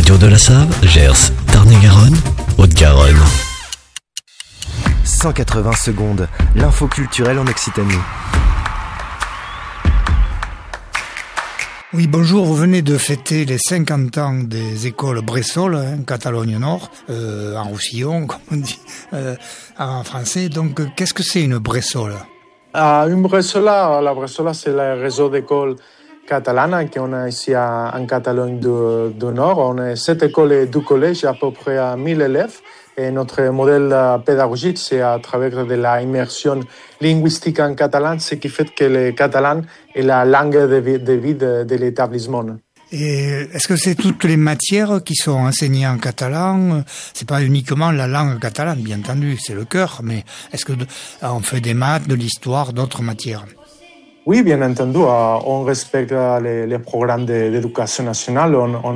Radio de la Save, Gers, Tarn-et-Garonne, Haute-Garonne. 180 secondes, l'info culturelle en Occitanie. Oui, bonjour, vous venez de fêter les 50 ans des écoles Bressol, Catalogne Nord, en Roussillon, comme on dit en français. Donc, qu'est-ce que c'est une Bressol? Une Bressola, la Bressola, c'est le réseau d'écoles catalanes qu'on a ici en Catalogne du Nord. On a 7 écoles et 2 collèges, à peu près à 1000 élèves. Et notre modèle pédagogique, c'est à travers de la immersion linguistique en catalan, ce qui fait que le catalan est la langue de vie de l'établissement. Et est-ce que c'est toutes les matières qui sont enseignées en catalan? C'est pas uniquement la langue catalane, bien entendu, c'est le cœur, mais est-ce que on fait des maths, de l'histoire, d'autres matières? Oui, bien entendu, on respecte les programmes d'éducation nationale,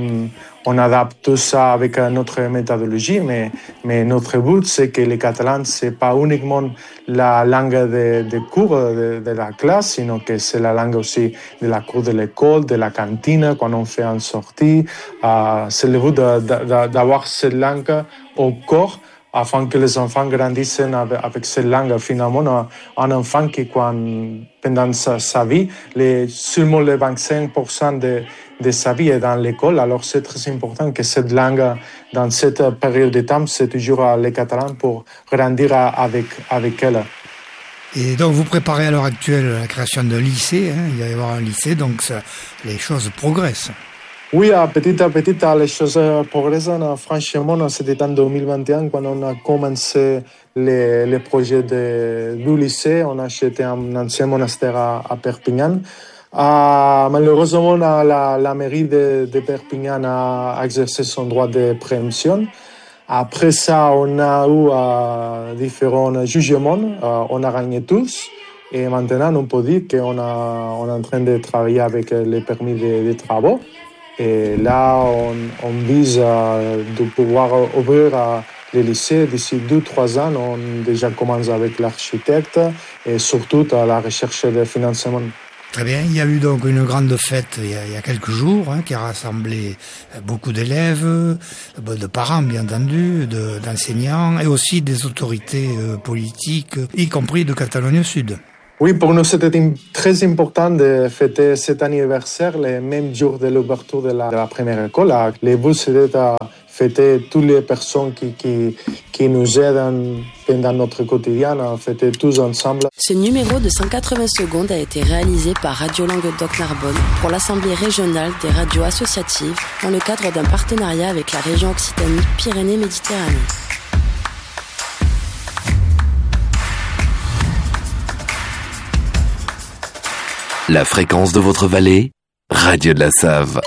on adapte tout ça avec notre méthodologie, mais notre but, c'est que le catalan, c'est pas uniquement la langue de cours de la classe, sinon que c'est la langue aussi de la cour de l'école, de la cantine, quand on fait une sortie. C'est le but d'avoir cette langue au corps, afin que les enfants grandissent avec cette langue. Finalement, un enfant qui, pendant sa vie, seulement le 25% de sa vie est dans l'école. Alors, c'est très important que cette langue, dans cette période de temps, c'est toujours le catalan pour grandir avec elle. Et donc, vous préparez à l'heure actuelle la création d'un lycée. Il va y avoir un lycée, donc les choses progressent. Oui, petit à petit, les choses progressent. Franchement, c'était en 2021 quand on a commencé le projet du lycée. On a acheté un ancien monastère à Perpignan. Malheureusement, la mairie de Perpignan a exercé son droit de préemption. Après ça, on a eu différents jugements. On a gagné tous. Et maintenant, on peut dire qu'on est en train de travailler avec les permis de travaux. Et là, on vise de pouvoir ouvrir le lycée d'ici 2-3 ans. On déjà commence avec l'architecte et surtout à la recherche de financement. Très bien. Il y a eu donc une grande fête il y a quelques jours qui a rassemblé beaucoup d'élèves, de parents bien entendu, d'enseignants et aussi des autorités politiques, y compris de Catalogne Sud. Oui, pour nous, c'était très important de fêter cet anniversaire le même jour de l'ouverture de la première école. Le but, c'était de fêter toutes les personnes qui nous aident pendant notre quotidien, à fêter tous ensemble. Ce numéro de 180 secondes a été réalisé par Radio Languedoc-Narbonne pour l'Assemblée régionale des radios associatives dans le cadre d'un partenariat avec la région Occitanie-Pyrénées-Méditerranée. La fréquence de votre vallée, Radio de la Save.